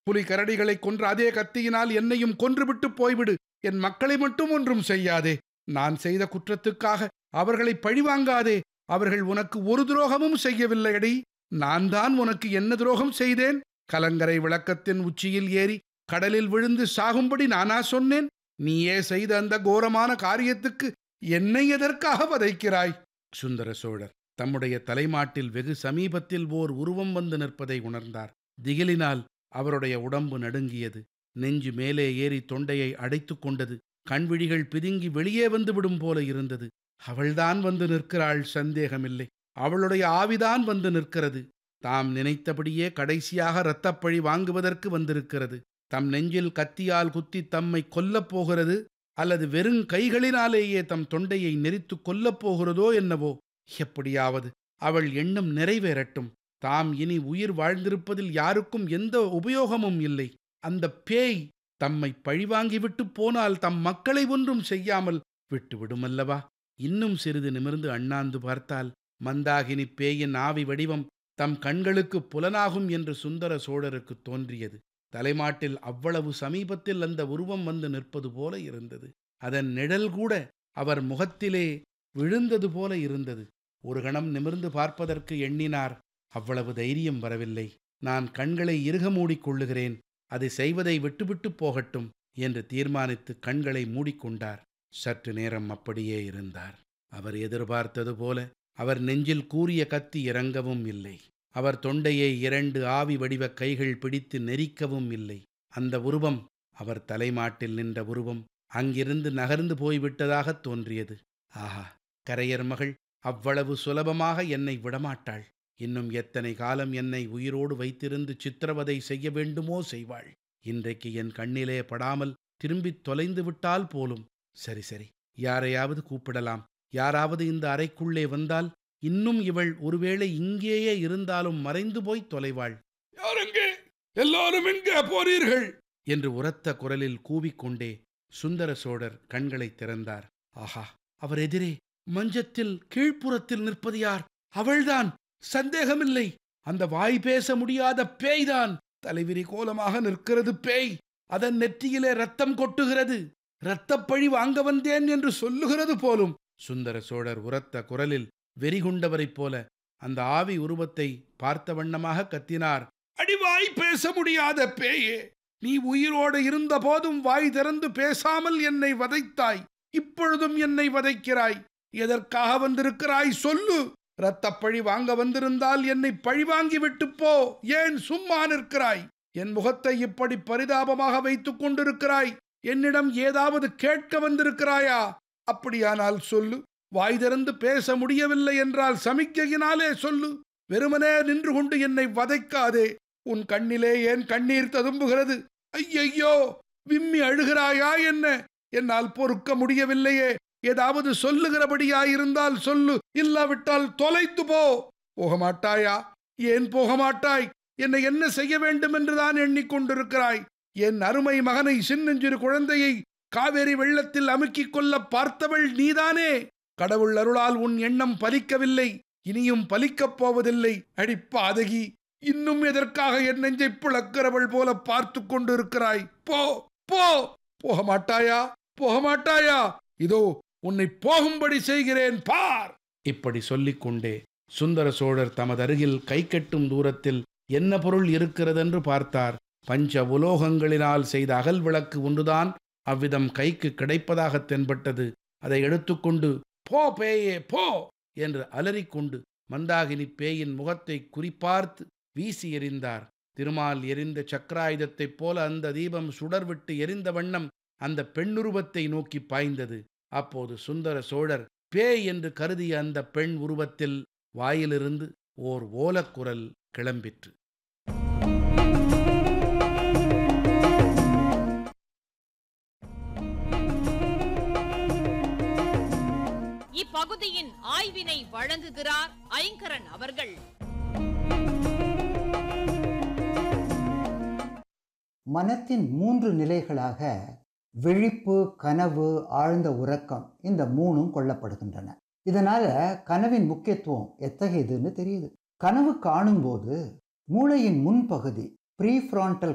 புலி கரடிகளை கொன்ற அதே கத்தியினால் என்னையும் கொன்றுவிட்டு போய்விடு. என் மக்களை மட்டும் ஒன்றும் செய்யாதே. நான் செய்த குற்றத்துக்காக அவர்களை பழிவாங்காதே. அவர்கள் உனக்கு ஒரு துரோகமும் செய்யவில்லையடி. நான் தான் உனக்கு என்ன துரோகம் செய்தேன்? கலங்கரை விளக்கத்தின் உச்சியில் ஏறி கடலில் விழுந்து சாகும்படி நானா சொன்னேன்? நீயே செய்த அந்த கோரமான காரியத்துக்கு என்னை எதற்காக வதைக்கிறாய்? சுந்தர சோழர் தம்முடைய தலைமாட்டில் வெகு சமீபத்தில் ஓர் உருவம் வந்து நிற்பதை உணர்ந்தார். திகிலினால் அவருடைய உடம்பு நடுங்கியது. நெஞ்சு மேலே ஏறி தொண்டையை அடைத்து கொண்டது. கண்விழிகள் பிதுங்கி வெளியே வந்துவிடும் போல இருந்தது. அவள்தான் வந்து நிற்கிறாள், சந்தேகமில்லை. அவளுடைய ஆவிதான் வந்து நிற்கிறது. தாம் நினைத்தபடியே கடைசியாக இரத்தப்பழி வாங்குவதற்கு வந்திருக்கிறது. தம் நெஞ்சில் கத்தியால் குத்தி தம்மை கொல்லப் போகிறது, அல்லது வெறும் கைகளினாலேயே தம் தொண்டையை நெரித்து கொல்லப் போகிறதோ என்னவோ. எப்படியாவது அவள் எண்ணம் நிறைவேறட்டும். தாம் இனி உயிர் வாழ்ந்திருப்பதில் யாருக்கும் எந்த உபயோகமும் இல்லை. அந்த பேய் தம்மை பழிவாங்கிவிட்டு போனால் தம் மக்களை ஒன்றும் செய்யாமல் விட்டுவிடுமல்லவா? இன்னும் சிறிது நிமிர்ந்து அண்ணாந்து பார்த்தால் மந்தாகினி பேயின் ஆவி வடிவம் தம் கண்களுக்கு புலனாகும் என்று சுந்தர சோழருக்கு தோன்றியது. தலைமாட்டில் அவ்வளவு சமீபத்தில் அந்த உருவம் வந்து நிற்பது போல இருந்தது. அதன் நிழல் கூட அவர் முகத்திலே விழுந்தது போல இருந்தது. ஒரு கணம் நிமிர்ந்து பார்ப்பதற்கு எண்ணினார். அவ்வளவு தைரியம் வரவில்லை. நான் கண்களை இறுக மூடிக்கொள்ளுகிறேன், அதை செய்வதை விட்டுவிட்டு போகட்டும் என்று தீர்மானித்து கண்களை மூடிக்கொண்டார். சற்று நேரம் அப்படியே இருந்தார். அவர் எதிர்பார்த்தது போல அவர் நெஞ்சில் கூரிய கத்தி இறங்கவும் இல்லை. அவர் தொண்டையை 2 ஆவி வடிவ கைகள் பிடித்து நெரிக்கவும் இல்லை. அந்த உருவம், அவர் தலைமாட்டில் நின்ற உருவம், அங்கிருந்து நகர்ந்து போய்விட்டதாகத் தோன்றியது. ஆஹா, கரையர் மகள் அவ்வளவு சுலபமாக என்னை விடமாட்டாள். இன்னும் எத்தனை காலம் என்னை உயிரோடு வைத்திருந்து சித்திரவதை செய்ய வேண்டுமோ செய்வாள். இன்றைக்கு என் கண்ணிலே படாமல் திரும்பித் தொலைந்து விட்டால் போலும். சரி சரி, யாரையாவது கூப்பிடலாம். யாராவது இந்த அறைக்குள்ளே வந்தால் இன்னும் இவள் ஒருவேளை இங்கேயே இருந்தாலும் மறைந்து போய் தொலைவாள். யாரெங்கே? எல்லாரும் எங்கே போறீர்கள் என்று உரத்த குரலில் கூவிக்கொண்டே சுந்தர சோழர் கண்களை திறந்தார். ஆஹா, அவர் எதிரே மஞ்சத்தில் கீழ்ப்புறத்தில் நிற்பது யார்? அவள்தான், சந்தேகமில்லை. அந்த வாய் பேச முடியாத பேய்தான். தலைவிரி கோலமாக நிற்கிறது பேய். அதன் நெற்றியிலே ரத்தம் கொட்டுகிறது. இரத்தப்பழி வாங்க வந்தேன் என்று சொல்லுகிறது போலும். சுந்தர சோழர் உரத்த குரலில் வெறிகுண்டவரைப் போல அந்த ஆவி உருவத்தை பார்த்த வண்ணமாக கத்தினார். அடிவாய் பேச முடியாத பேயே, நீ உயிரோடு இருந்த போதும் வாய் திறந்து பேசாமல் என்னை வதைத்தாய். இப்பொழுதும் என்னை வதைக்கிறாய். எதற்காக வந்திருக்கிறாய் சொல்லு. இரத்தப்பழி வாங்க வந்திருந்தால் என்னை பழிவாங்கி விட்டு போ. ஏன் சும்மா நிற்கிறாய்? என் முகத்தை இப்படி பரிதாபமாக வைத்துக் கொண்டிருக்கிறாய். என்னிடம் ஏதாவது கேட்க வந்திருக்கிறாயா? அப்படியானால் சொல்லு. வாய் திறந்து பேச முடியவில்லை என்றால் சமிக்கையினாலே சொல்லு. வெறுமனே நின்று கொண்டு என்னை வதைக்காதே. உன் கண்ணிலே ஏன் கண்ணீர் ததும்புகிறது? ஐயையோ, விம்மி அழுகிறாயா என்ன? என்னால் பொறுக்க முடியவில்லையே. ஏதாவது சொல்லுகிறபடியாயிருந்தால் சொல்லு, இல்லாவிட்டால் தொலைத்து போ. போகமாட்டாயா? ஏன் போகமாட்டாய்? என்னை என்ன செய்ய வேண்டும் என்றுதான் எண்ணிக்கொண்டிருக்கிறாய்? என் அருமை மகனை, சின்னஞ்சிறு குழந்தையை காவேரி வெள்ளத்தில் அமுக்கிக் கொள்ள பார்த்தவள் நீதானே. கடவுள் அருளால் உன் எண்ணம் பலிக்கவில்லை, இனியும் பலிக்கப் போவதில்லை. அடிப்பாதகி, இன்னும் எதற்காக என் நெஞ்சை பிளக்கிறவள் போல பார்த்து கொண்டிருக்கிறாய்? போ போ. போகமாட்டாயா? போகமாட்டாயா? இதோ உன்னை போகும்படி செய்கிறேன், பார். இப்படி சொல்லிக்கொண்டே சுந்தர சோழர் தமது அருகில் கை கட்டும் தூரத்தில் என்ன பொருள் இருக்கிறதென்று பார்த்தார். பஞ்ச உலோகங்களினால் செய்த அகல் விளக்கு ஒன்றுதான் அவ்விதம் கைக்கு கிடைப்பதாக தென்பட்டது. அதை எடுத்துக்கொண்டு போ பேயே போ என்று அலறிக்கொண்டு மந்தாகினி பேயின் முகத்தை குறிப்பார்த்து வீசி எறிந்தார். திருமால் எரிந்த சக்கராயுதத்தைப் போல அந்த தீபம் சுடர்விட்டு எரிந்த வண்ணம் அந்த பெண்ணுருவத்தை நோக்கி பாய்ந்தது. அப்போது சுந்தர சோழர் பேய் என்று கருதிய அந்த பெண் உருவத்தில் வாயிலிருந்து ஓர் ஓலக்குரல் கிளம்பிற்று. இப்பகுதியின் ஆய்வினை வழங்குகிறார் ஐங்கரன் அவர்கள். மனத்தின் 3 நிலைகளாக விழிப்பு, கனவு, ஆழ்ந்த உறக்கம், இந்த 3ம் கொள்ளப்படுகின்றன. இதனால கனவின் முக்கியத்துவம் எத்தகையதுன்னு தெரியுது. கனவு காணும்போது மூளையின் முன்பகுதி, ப்ரீஃப்ரான்டல்